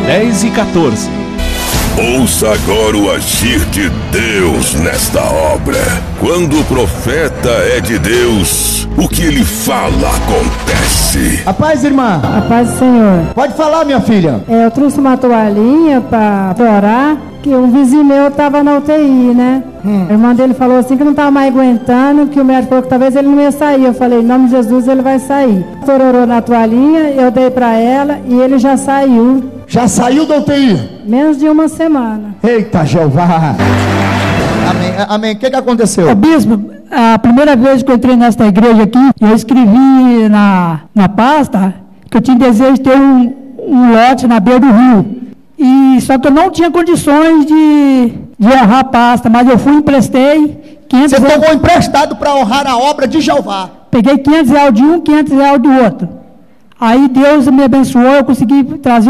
10h14. Ouça agora o agir de Deus nesta obra. Quando o profeta é de Deus, o que ele fala acontece. A paz, irmã. A paz do Senhor. Pode falar, minha filha. Eu trouxe uma toalhinha para orar, que um vizinho meu estava na UTI, né? A irmã dele falou assim que não estava mais aguentando, que o médico falou que talvez ele não ia sair. Eu falei, em nome de Jesus, ele vai sair. O pastor orou na toalhinha, eu dei para ela e ele já saiu. Já saiu da UTI? Menos de uma semana. Eita, Jeová. Amém. Amém. O que aconteceu? Bispo, a primeira vez que eu entrei nesta igreja aqui, eu escrevi na pasta que eu tinha desejo de ter um lote na beira do rio. E só que eu não tinha condições de honrar a pasta, mas eu fui e emprestei 500 Você pegou emprestado para honrar a obra de Jeová. Peguei R$500 de um, R$500 do outro. Aí Deus me abençoou, eu consegui trazer